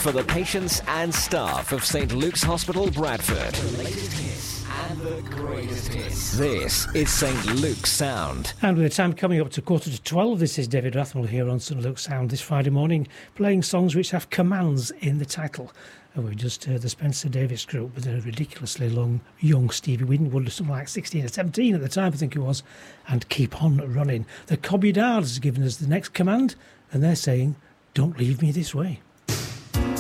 for the patients and staff of St Luke's Hospital, Bradford. The latest hits and the greatest hits. This is St Luke's Sound. And with the time coming up to 11:45, this is David Rathwell here on St Luke's Sound this Friday morning, playing songs which have commands in the title. And we just heard the Spencer Davis Group with a ridiculously long young Stevie Winwood, something like 16 or 17 at the time, I think it was, and Keep On Running. The Cobby Dards has given us the next command, and they're saying, "Don't leave me this way."